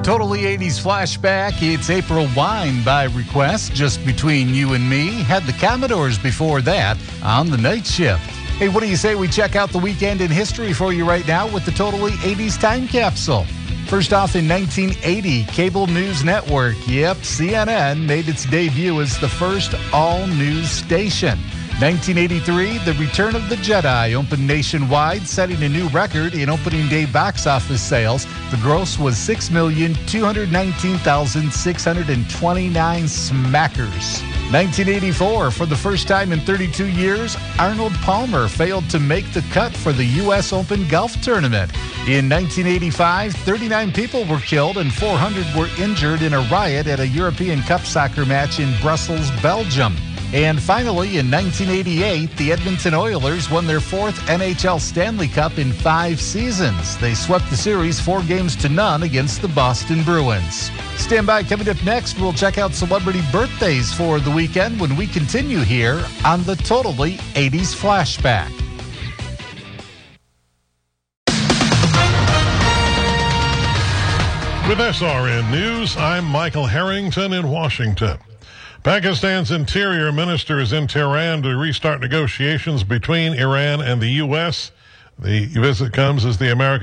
Totally 80s flashback. It's April Wine by request, just between you and me. Had the Commodores before that on the night shift. Hey, what do you say we check out the weekend in history for you right now with the Totally 80s time capsule? First off, in 1980, Cable News Network, CNN, made its debut as the first all-news station. 1983, The Return of the Jedi opened nationwide, setting a new record in opening day box office sales. The gross was 6,219,629 smackers. 1984, for the first time in 32 years, Arnold Palmer failed to make the cut for the U.S. Open golf tournament. In 1985, 39 people were killed and 400 were injured in a riot at a European Cup soccer match in Brussels, Belgium. And finally, in 1988, the Edmonton Oilers won their fourth NHL Stanley Cup in 5 seasons. They swept the series 4-0 against the Boston Bruins. Stand by. Coming up next, we'll check out celebrity birthdays for the weekend when we continue here on the Totally 80s Flashback. With SRN News, I'm Michael Harrington in Washington. Pakistan's interior minister is in Tehran to restart negotiations between Iran and the U.S. The visit comes as the American